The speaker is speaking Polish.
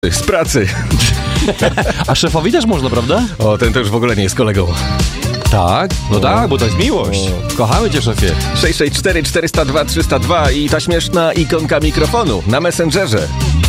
z pracy. A szefowi też można, prawda? O, ten to już w ogóle nie jest kolegą. Tak, no tak, bo to jest miłość. Kochamy cię, szefie. 664 402 302 i ta śmieszna ikonka mikrofonu na Messengerze.